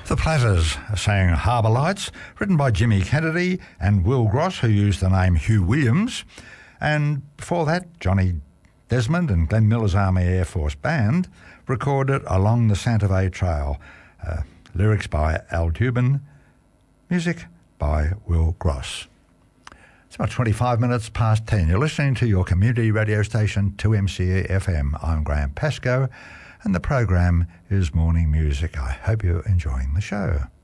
The Platters sang Harbour Lights, written by Jimmy Kennedy and Will Gross, who used the name Hugh Williams. And before that, Johnny Desmond and Glenn Miller's Army Air Force Band recorded Along the Santa Fe Trail. Lyrics by Al Dubin, music by Will Gross. It's about 25 minutes past 10. You're listening to your community radio station, 2MCE FM. I'm Graham Pascoe, and the program is Morning Music. I hope you're enjoying the show.